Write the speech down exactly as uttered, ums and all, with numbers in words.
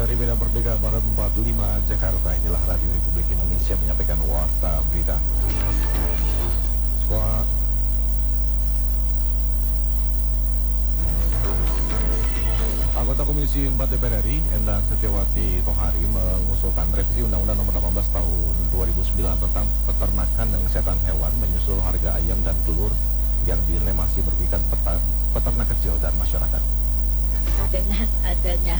dari Medan Merdeka Barat empat puluh lima Jakarta, inilah Radio Republik Indonesia menyampaikan warta berita. Sekolah Anggota Komisi empat D P R R I, Endang Setiawati Tohari, mengusulkan revisi Undang-Undang Nomor delapan belas Tahun dua ribu sembilan tentang peternakan dan kesehatan hewan menyusul harga ayam dan telur yang dinilai masih merugikan peternak kecil dan masyarakat. Dengan adanya